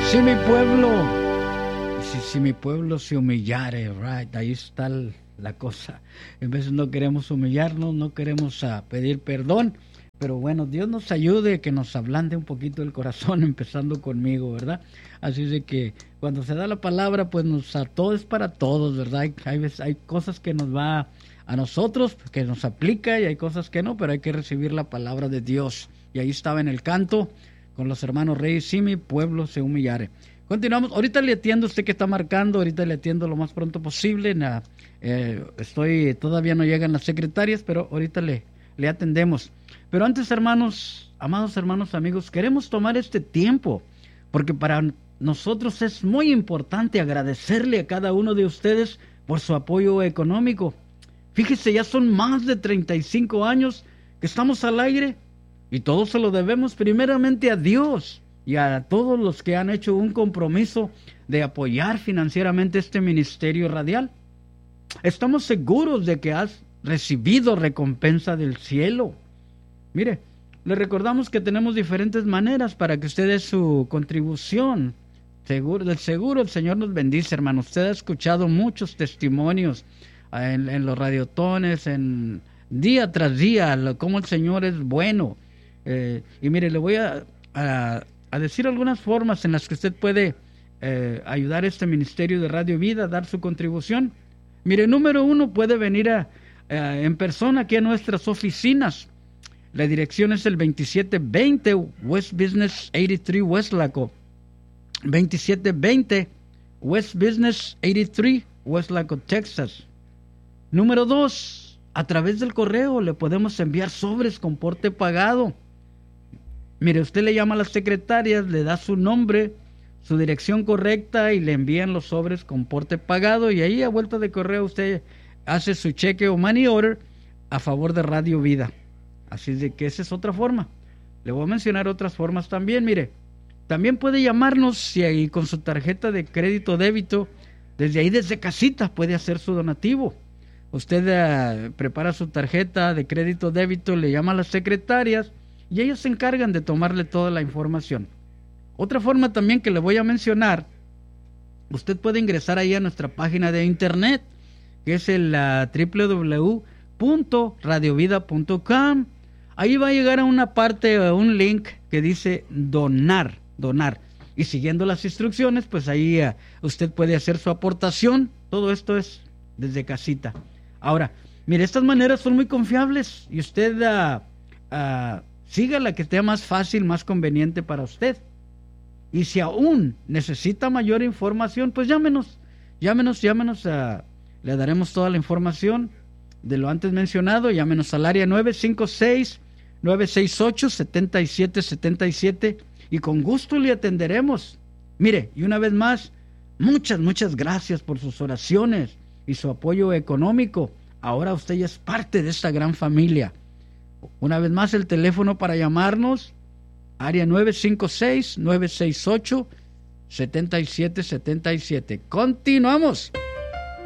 Si mi pueblo, si mi pueblo se humillare, right, ahí está la cosa. En veces no queremos humillarnos, no queremos pedir perdón, pero bueno, Dios nos ayude, que nos ablande un poquito el corazón, empezando conmigo, ¿verdad? Así de que cuando se da la palabra, pues todo es para todos, ¿verdad? Hay cosas que nos va a nosotros, que nos aplica, y hay cosas que no, pero hay que recibir la palabra de Dios. Y ahí estaba en el canto con los hermanos Reyes: si mi pueblo se humillare. Continuamos. Ahorita le atiendo, usted que está marcando, ahorita le atiendo lo más pronto posible. Todavía no llegan las secretarias, pero ahorita le atendemos. Pero antes, hermanos, amados hermanos, amigos, queremos tomar este tiempo, porque para nosotros es muy importante agradecerle a cada uno de ustedes por su apoyo económico. Fíjese, ya son más de 35 años que estamos al aire, y todo se lo debemos primeramente a Dios y a todos los que han hecho un compromiso de apoyar financieramente este ministerio radial. Estamos seguros de que has recibido recompensa del cielo. Mire, le recordamos que tenemos diferentes maneras para que usted dé su contribución. Seguro el Señor nos bendice, hermano. Usted ha escuchado muchos testimonios en los radiotones, día tras día, cómo el Señor es bueno. Y mire, le voy a decir algunas formas en las que usted puede ayudar a este ministerio de Radio Vida, a dar su contribución. Mire, número 1, puede venir en persona aquí a nuestras oficinas. La dirección es el 2720 West Business 83 Westlaco. 2720 West Business 83 Westlaco, Texas. Número 2, a través del correo le podemos enviar sobres con porte pagado. Mire, usted le llama a las secretarias, le da su nombre, su dirección correcta, y le envían los sobres con porte pagado, y ahí a vuelta de correo usted hace su cheque o money order a favor de Radio Vida. Así de que esa es otra forma. Le voy a mencionar otras formas también. Mire, también puede llamarnos y con su tarjeta de crédito o débito, desde casita puede hacer su donativo. Usted prepara su tarjeta de crédito o débito, le llama a las secretarias y ellos se encargan de tomarle toda la información. Otra forma también que le voy a mencionar, usted puede ingresar ahí a nuestra página de internet, que es el www.radiovida.com. Ahí va a llegar a una parte, un link que dice donar. Y siguiendo las instrucciones, pues ahí usted puede hacer su aportación. Todo esto es desde casita. Ahora, mire, estas maneras son muy confiables, y usted siga la que esté más fácil, más conveniente para usted. Y si aún necesita mayor información, pues llámenos, le daremos toda la información de lo antes mencionado. Llámenos al área 956-968-7777 y con gusto le atenderemos. Mire, y una vez más, muchas gracias por sus oraciones y su apoyo económico. Ahora usted ya es parte de esta gran familia. Una vez más, el teléfono para llamarnos, área 956-968-7777. Continuamos.